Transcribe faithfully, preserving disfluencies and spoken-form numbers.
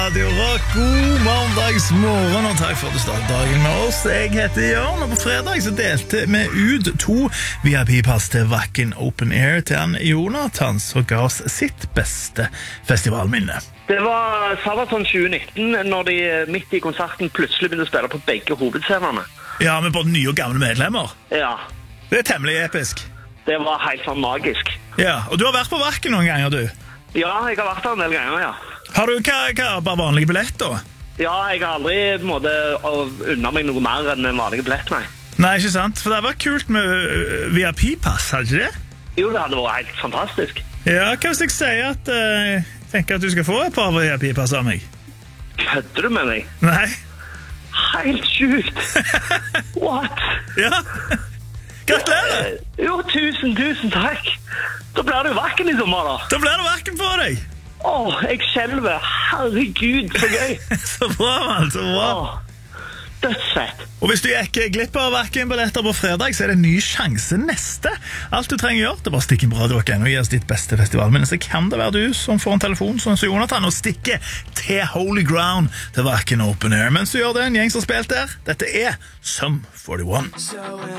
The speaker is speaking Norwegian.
Radio Rock, god mandagsmorgen, og takk for at du startet dagen med oss. Jeg heter Jørn, og på fredag så delte vi ut to V I P-pass til Wacken Open Air til han Jonathan, som ga oss sitt beste festivalminne. Det var Sabaton tjue nitten, når de midt i konserten plutselig begynte å spille på begge hovedscenene. Ja, med både nye og gamle medlemmer. Ja, Det er temmelig episk. det var helt sånn magisk. Ja, og du har vært på Wacken noen ganger, du. Ja, jeg har vært der en del ganger, ja. Har du hva, hva bare vanlige billett da? Ja, jeg har aldri på en måte unna meg noe mer enn en vanlig billett, nei. Nei, ikke sant? For det var kult med øh, V I P-pass, hadde ikke det? Jo, det hadde vært helt fantastisk. Ja, hva hvis jeg sier at øh, jeg tenker at du skal få et par V I P-pass av meg? Kødder du med meg? Nei? Helt sjukt! What? Ja? Gratulerer! Jo, tusen, tusen takk. Da blir det jo Wacken i sommer, da. Da blir det Wacken på deg! Åh, jeg skjelver. Herregud, så gøy. Så bra, man, så bra. Åh, dødsfett. Og hvis du gikk glipp av Wacken-billetter på fredag, så er det en ny sjanse neste. Alt du trenger gjøre, det er bare å stikke inn på Radio Rock og gi oss ditt beste festivalminne. Så kan det være du som får en telefon, sånn som Jonathan, og stikke til Holy Ground til Wacken Open Air. Mens du gjør det, en gjeng som har spilt der, dette er Sum forty-one.